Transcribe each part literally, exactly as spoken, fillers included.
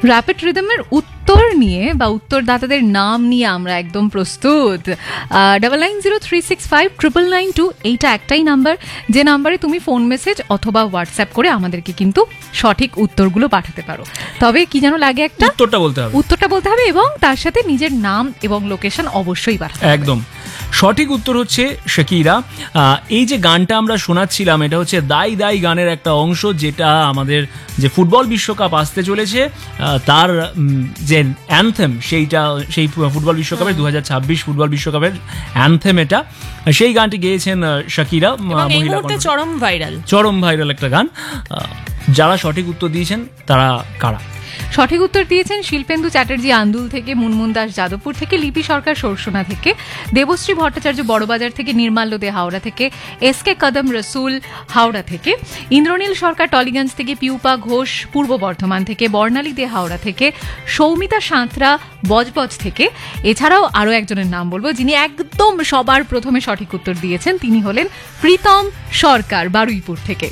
Rapid রিদমের উত্তর নিয়ে বা উত্তরদাতাদের নাম নিয়ে আমরা একদম প্রস্তুত। Double nine zero three six five triple nine two এইটা একটাই নাম্বার, যে নাম্বারে তুমি ফোন মেসেজ অথবা হোয়াটসঅ্যাপ করে আমাদেরকে কিন্তু সঠিক উত্তরগুলো পাঠাতে পারো। তবে কি যেন লাগে, একটা উত্তরটা বলতে হবে, উত্তরটা বলতে হবে এবং তার সাথে নিজের নাম এবং লোকেশন অবশ্যই পাঠাতে হবে। একদম সঠিক উত্তর হচ্ছে শাকিরা। এই যে গানটা আমরা শোনাচ্ছিলাম এটা হচ্ছে দাই দাই গানের একটা অংশ, যেটা আমাদের যে ফুটবল বিশ্বকাপ আসতে চলেছে তার যে অ্যানথেম, সেইটা সেই ফুটবল বিশ্বকাপের দু হাজার ছাব্বিশ ফুটবল বিশ্বকাপের অ্যানথেম এটা। সেই গানটি গেয়েছেন শাকিরা, মহিলা চরম ভাইরাল চরম ভাইরাল একটা গান। যারা সঠিক উত্তর দিয়েছেন তারা কারা? সঠিক উত্তর দিয়েছেন শিল্পেন্দু চ্যাটার্জি আন্দুল থেকে, মুনমুন দাস যাদবপুর থেকে, লিপি সরকার সরসোনা থেকে, দেবশ্রী ভট্টাচার্য বড়বাজার থেকে, নির্মাল্য দে হাওড়া থেকে, এস কে কদম রসুল হাওড়া থেকে, ইন্দ্রনীল সরকার টলিগঞ্জ থেকে, পিউপা ঘোষ পূর্ব বর্ধমান থেকে, বর্ণালী দে হাওড়া থেকে, সৌমিতা সাঁতরা বজবজ থেকে। এছাড়াও আরও একজনের নাম বলবো যিনি একদম সবার প্রথমে সঠিক উত্তর দিয়েছেন, তিনি হলেন প্রীতম সরকার বারুইপুর থেকে।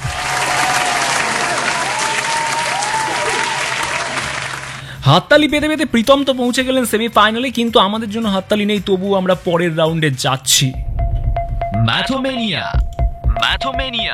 হাততালি পেতে পেতে প্রীতম তো পৌঁছে গেলেন সেমিফাইনালে, কিন্তু আমাদের জন্য হাততালি নেই, তবু আমরা পরের রাউন্ডে যাচ্ছি। ম্যাথোমেনিয়া ম্যাথোমেনিয়া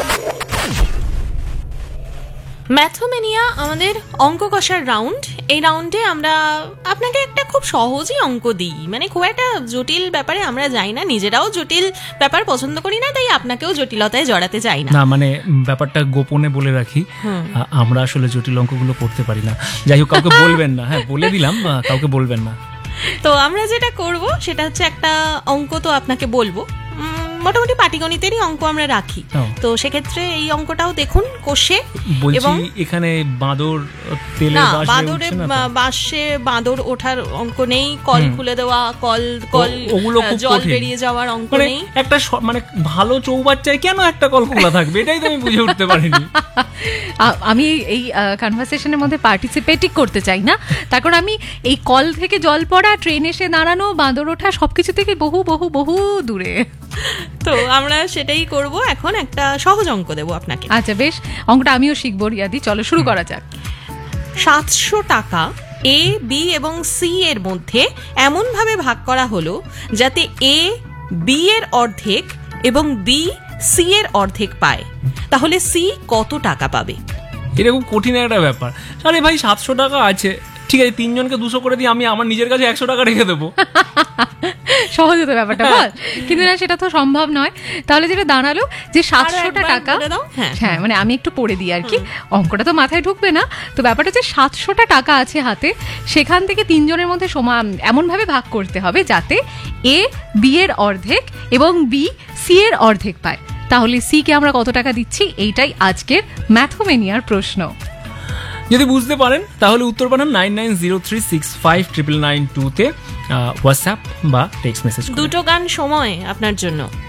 ম্যাথোমেনিয়া আমাদের অঙ্ক কষার রাউন্ড। এই রাউন্ডে আমরা আপনাকে একটা খুব সহজই অঙ্ক দিই, মানে খুব একটা জটিল ব্যাপারে আমরা যাই না, নিজেরাও জটিল ব্যাপার পছন্দ করি না, তাই আপনাকেও জটিলতায় জড়াতে চাই না। না মানে ব্যাপারটা গোপনে বলে রাখি, আমরা আসলে জটিল অঙ্কগুলো করতে পারি না। যাই হোক, কাউকে বলবেন না, হ্যাঁ বলে দিলাম, কাউকে বলবেন না। তো আমরা যেটা করব সেটা হচ্ছে একটা অঙ্ক তো আপনাকে বলবো, মোটামুটি পাটিগণিতেরই অঙ্ক আমরা রাখি, তো সেক্ষেত্রে এই অঙ্কটাও দেখুন কষে। এবং এখানে বাঁদর তেলে বাঁদরে বাঁশে বাঁদর ওঠার অঙ্ক নেই, কল খুলে দেওয়া, কল কল জল বেরিয়ে যাওয়ার অঙ্ক নেই। একটা মানে ভালো চৌবাচ্চায় কেন একটা কল খোলা থাকবে, এটাই তো আমি বুঝে উঠতে পারিনি। আমি এই কনভারসেশনের মধ্যে পার্টিসিপেটই করতে চাই না, তার কারণ আমি এই কল থেকে জল পড়া, ট্রেন এসে দাঁড়ানো, বাঁদর ওঠা সবকিছু থেকে বহু বহু বহু দূরে। তো আমরা সেটাই করব, এখন একটা সহজ অঙ্ক দেবো আপনাকে। আচ্ছা বেশ, অঙ্কটা আমিও শিখবো রিয়াদি, চলো শুরু করা যাক। সাতশো টাকা এ বি এবং সি এর মধ্যে এমন ভাবে ভাগ করা হলো যাতে এ বি এর অর্ধেক এবং বি সি এর অর্ধেক পায়, তাহলে সি কত টাকা পাবে? এরকম কঠিন একটা ব্যাপার। আরে ভাই সাতশো টাকা আছে, ঠিক আছে তিনজনকে দুশো করে দিয়ে আমি আমার নিজের কাছে একশো টাকা রেখে দেবো। সহজ হতো ব্যাপারটা বল, কিন্তু না সেটা তো সম্ভব নয়। তাহলে যেটা দাঁড়ালো যে সাতশোটা টাকা, হ্যাঁ মানে আমি একটু পড়ে দিই আর কি, অঙ্কটা তো মাথায় ঢুকবে না। তো ব্যাপারটা হচ্ছে সাতশোটা টাকা আছে হাতে, সেখান থেকে তিনজনের মধ্যে সমান এমনভাবে ভাগ করতে হবে যাতে এ বি এর অর্ধেক এবং বি সি এর অর্ধেক পায়। তাহলে সি কে আমরা কত টাকা দিচ্ছি, এইটাই আজকের ম্যাথোমেনিয়ার প্রশ্ন। যদি বুঝতে পারেন তাহলে উত্তর পাঠান nine nine zero three six five triple nine two তে, হোয়াটসঅ্যাপ বা টেক্সট মেসেজ। দুটো গান সময় আপনার জন্য।